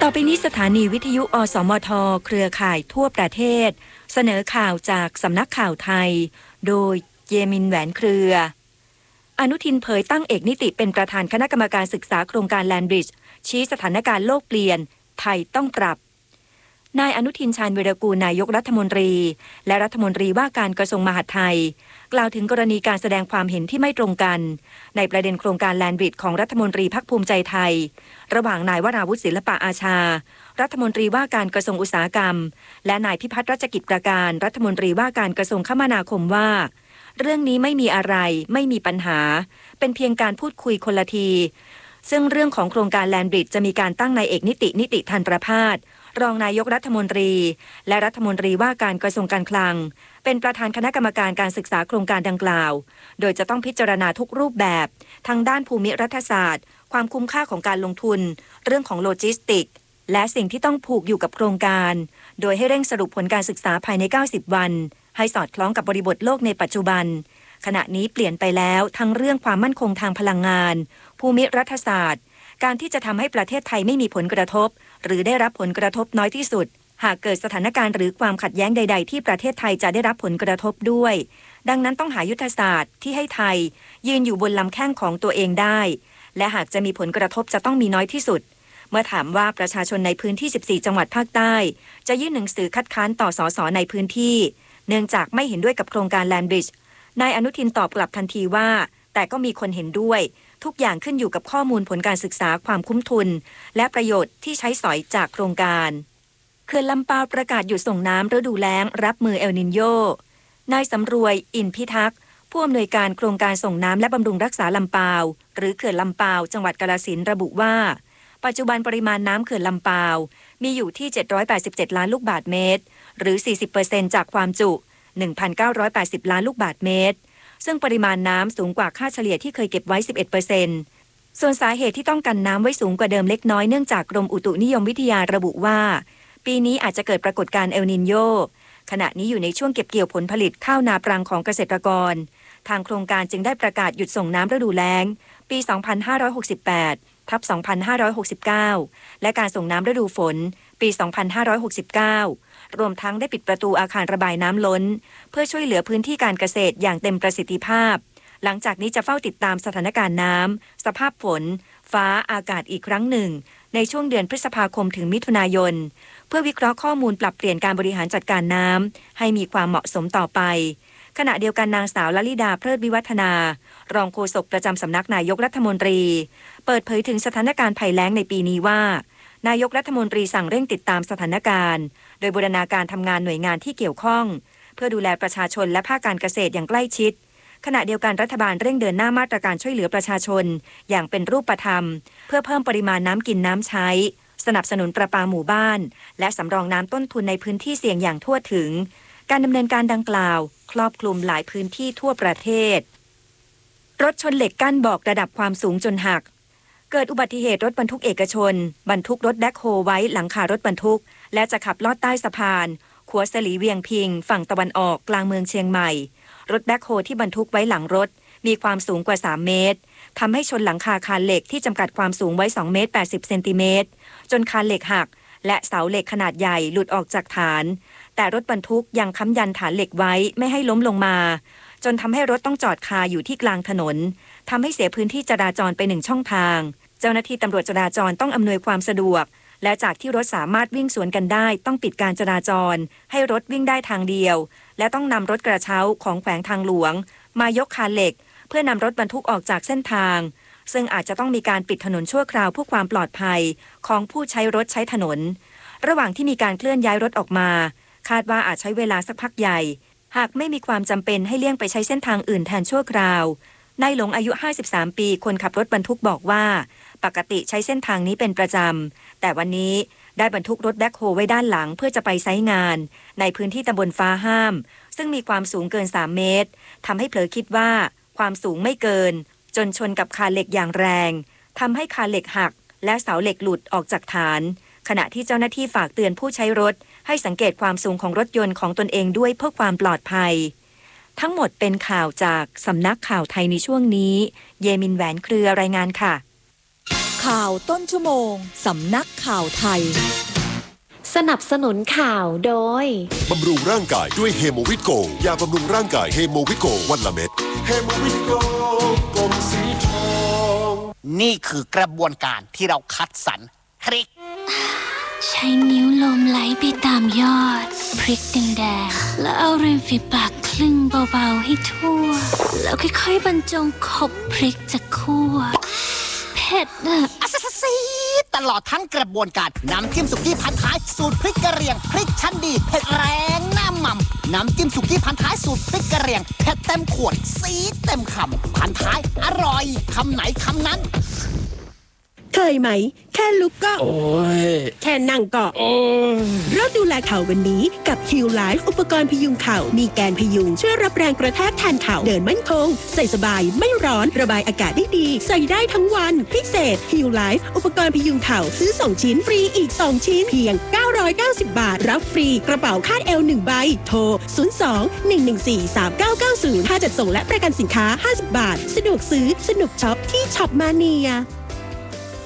ต่อไปนี้สถานีวิทยุอสมทเครือข่ายทั่วประเทศเสนอข่าวจากสำนักข่าวไทยโดยเยมินแหวนเครืออนุทินเผยตั้งเอกนิติเป็นประธานคณะกรรมการศึกษาโครงการแลนบริดจ์ชี้สถานการณ์โลกเปลี่ยนไทยต้องปรับนายอนุทินชาญวีรกูลนายกรัฐมนตรีและรัฐมนตรีว่าการกระทรวงมหาดไทยกล่าวถึงกรณีการแสดงความเห็นที่ไม่ตรงกันในประเด็นโครงการแลนบริดจ์ของรัฐมนตรีพรรคภูมิใจไทยระหว่างนายวราวุฒิศิลปะอาชารัฐมนตรีว่าการกระทรวงอุตสาหกรรมและนายพิพัฒน์รัชกิจประการรัฐมนตรีว่าการกระทรวงคมนาคมว่าเรื่องนี้ไม่มีอะไรไม่มีปัญหาเป็นเพียงการพูดคุยคนละทีซึ่งเรื่องของโครงการแลนบริดจ์จะมีการตั้งนายเอกนิติทันประภาสรองนายกรัฐมนตรีและรัฐมนตรีว่าการกระทรวงการคลังเป็นประธานคณะกรรมการการศึกษาโครงการดังกล่าวโดยจะต้องพิจารณาทุกรูปแบบทั้งด้านภูมิรัฐศาสตร์ความคุ้มค่าของการลงทุนเรื่องของโลจิสติกและสิ่งที่ต้องผูกอยู่กับโครงการโดยให้เร่งสรุปผลการศึกษาภายใน90วันให้สอดคล้องกับบริบทโลกในปัจจุบันขณะนี้เปลี่ยนไปแล้วทั้งเรื่องความมั่นคงทางพลังงานภูมิรัฐศาสตร์การที่จะทำให้ประเทศไทยไม่มีผลกระทบหรือได้รับผลกระทบน้อยที่สุดหากเกิดสถานการณ์หรือความขัดแย้งใดๆที่ประเทศไทยจะได้รับผลกระทบด้วยดังนั้นต้องหายุทธศาสตร์ที่ให้ไทยยืนอยู่บนลำแข้งของตัวเองได้และหากจะมีผลกระทบจะต้องมีน้อยที่สุดเมื่อถามว่าประชาชนในพื้นที่14จังหวัดภาคใต้จะยื่นหนังสือคัดค้านต่อสสในพื้นที่เนื่องจากไม่เห็นด้วยกับโครงการแลนบริดจ์นายอนุทินตอบกลับทันทีว่าแต่ก็มีคนเห็นด้วยทุกอย่างขึ้นอยู่กับข้อมูลผลการศึกษาความคุ้มทุนและประโยชน์ที่ใช้สอยจากโครงการเขื่อนลำปาวประกาศหยุดส่งน้ำฤดูแล้งรับมือเอลนินโญนายสำรวยอินพิทักษ์ผู้อำนวยการโครงการส่งน้ำและบำรุงรักษาลำปาวหรือเขื่อนลำปาวจังหวัดกาฬสินธุ์ระบุว่าปัจจุบันปริมาณน้ำเขื่อนลำปาวมีอยู่ที่787ล้านลูกบาศก์เมตรหรือ 40% จากความจุ 1,980 ล้านลูกบาศก์เมตรซึ่งปริมาณน้ำสูงกว่าค่าเฉลี่ยที่เคยเก็บไว้ 11% ส่วนสาเหตุที่ต้องกันน้ำไว้สูงกว่าเดิมเล็กน้อยเนื่องจากกรมอุตุนิยมวิทยาระบุว่าปีนี้อาจจะเกิดปรากฏการณ์เอลนินโญขณะนี้อยู่ในช่วงเก็บเกี่ยวผลผลิตข้าวนาปรังของเกษตรกรทางโครงการจึงได้ประกาศหยุดส่งน้ำฤดูแล้งปี 2568/2569 และการส่งน้ำฤดูฝนปี 2569 รวมทั้งได้ปิดประตูอาคารระบายน้ำล้นเพื่อช่วยเหลือพื้นที่การเกษตรอย่างเต็มประสิทธิภาพหลังจากนี้จะเฝ้าติดตามสถานการณ์น้ำสภาพฝนฟ้าอากาศอีกครั้งหนึ่งในช่วงเดือนพฤษภาคมถึงมิถุนายนเพื่อวิเคราะห์ข้อมูลปรับเปลี่ยนการบริหารจัดการน้ำให้มีความเหมาะสมต่อไปขณะเดียวกันนางสาวลลิดาเพลิดวิวัฒนารองโฆษกประจำสำนักนายกรัฐมนตรีเปิดเผยถึงสถานการณ์ภัยแล้งในปีนี้ว่านายกรัฐมนตรีสั่งเร่งติดตามสถานการณ์โดยบูรณาการทำงานหน่วยงานที่เกี่ยวข้องเพื่อดูแลประชาชนและภาคการเกษตรอย่างใกล้ชิดขณะเดียวกันรัฐบาลเร่งเดินหน้ามาตรการช่วยเหลือประชาชนอย่างเป็นรูปธรรมเพื่อเพิ่มปริมาณน้ำกินน้ำใช้สนับสนุนประปาหมู่บ้านและสำรองน้ำต้นทุนในพื้นที่เสี่ยงอย่างทั่วถึงการดำเนินการดังกล่าวครอบคลุมหลายพื้นที่ทั่วประเทศรถชนเหล็กกั้นบอกระดับความสูงจนหักเกิดอุบัติเหตุรถบรรทุกเอกชนบรรทุกรถแบ็คโฮไว้หลังคารถบรรทุกและจะขับลอดใต้สะพานขัวสลีเวียงพิงฝั่งตะวันออกกลางเมืองเชียงใหม่รถแบ็คโฮที่บรรทุกไว้หลังรถมีความสูงกว่า3เมตรทำให้ชนหลังคาคานเหล็กที่จำกัดความสูงไว้2เมตร80เซนติเมตรจนคานเหล็กหักและเสาเหล็กขนาดใหญ่หลุดออกจากฐานแต่รถบรรทุกยังค้ำยันฐานเหล็กไว้ไม่ให้ล้มลงมาจนทำให้รถต้องจอดคาอยู่ที่กลางถนนทำให้เสียพื้นที่จราจรไป1ช่องทางเจ้าหน้าที่ตำรวจจราจรต้องอำนวยความสะดวกและจากที่รถสามารถวิ่งสวนกันได้ต้องปิดการจราจรให้รถวิ่งได้ทางเดียวและต้องนำรถกระเช้าของแขวงทางหลวงมายกคานเหล็กเพื่อนำรถบรรทุกออกจากเส้นทางซึ่งอาจจะต้องมีการปิดถนนชั่วคราวเพื่อความปลอดภัยของผู้ใช้รถใช้ถนนระหว่างที่มีการเคลื่อนย้ายรถออกมาคาดว่าอาจใช้เวลาสักพักใหญ่หากไม่มีความจำเป็นให้เลี่ยงไปใช้เส้นทางอื่นแทนชั่วคราวนายหลงอายุ53ปีคนขับรถบรรทุกบอกว่าปกติใช้เส้นทางนี้เป็นประจำแต่วันนี้ได้บรรทุกรถแบ็คโฮไว้ด้านหลังเพื่อจะไปไซต์งานในพื้นที่ตำบลฟ้าห้ามซึ่งมีความสูงเกิน3เมตรทำให้เผลอคิดว่าความสูงไม่เกินจนชนกับคานเหล็กอย่างแรงทำให้คานเหล็กหักและเสาเหล็กหลุดออกจากฐานขณะที่เจ้าหน้าที่ฝากเตือนผู้ใช้รถให้สังเกตความสูงของรถยนต์ของตนเองด้วยเพื่อความปลอดภัยทั้งหมดเป็นข่าวจากสำนักข่าวไทยในช่วงนี้เยมินแหวนเครือรายงานค่ะข่าวต้นชั่วโมงสำนักข่าวไทยสนับสนุนข่าวโดยบำรุงร่างกายด้วยเฮโมวิตโกยาบำรุงร่างกายเฮโมวิตโกวันละเม็ดเฮโมวิตโกกลมสีทองนี่คือกระบวนการที่เราคัดสรรพริกใช้นิ้วลมไหลไปตามยอดพริกแดงๆแล้วเอาริมฝีปากคลึงเบาๆให้ทั่วแล้วค่อยๆบรรจงขบพริกจากคั่วเผ็ดอัสซีตลอดทั้งกระบวนการน้ำจิ้มสุกี้พันท้ายสูตรพริกกะเหรี่ยงพริกชั้นดีเผ็ดแรงหน้าหม่ำน้ำจิ้มสุกี้พันท้ายสูตรพริกกะเหรี่ยงเผ็ดเต็มขวดซีดเต็มคำพันท้ายอร่อยคำไหนคำนั้นเคยไหมแค่ลุกก็โอ้ยแค่นั่งก็โอ้ยเริ่มดูแลเข่าวันนี้กับฮิลไลฟ์อุปกรณ์พยุงเข่ามีแกนพยุงช่วยรับแรงกระแทกแทนเข่าเดินมั่นคงใส่สบายไม่ร้อนระบายอากาศได้ดีใส่ได้ทั้งวันพิเศษฮิลไลฟ์อุปกรณ์พยุงเข่าซื้อ2ชิ้นฟรีอีก2ชิ้นเพียง990 บาทรับฟรีกระเป๋าคาดเอว1ใบโทร02-114-3990ค่าจัดส่งและประกันสินค้า50 บาทสะดวกซื้อสนุกช็อปที่ช็อปมาเนีย